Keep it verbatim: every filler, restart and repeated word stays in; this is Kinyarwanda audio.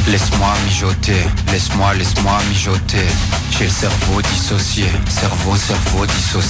Laisse-moi mijoter, laisse-moi, laisse-moi mijoter. J'ai le cerveau dissocié, cerveau, cerveau dissocié.